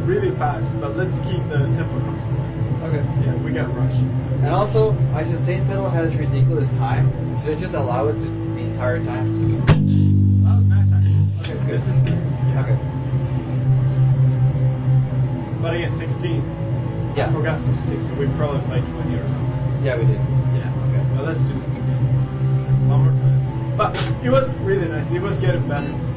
really fast, but let's keep the tempo consistent. Okay. Yeah, we got rushed. And also, my sustain pedal has ridiculous time. Should I just allow it to the entire time? That was nice, actually. Okay, good. This is nice. Yeah. Okay. But again, 16. Yeah. I forgot 66, so we probably played 20 or something. Yeah, we did. Yeah. Okay. But let's do 16. One more time. But it was really nice. It was getting better.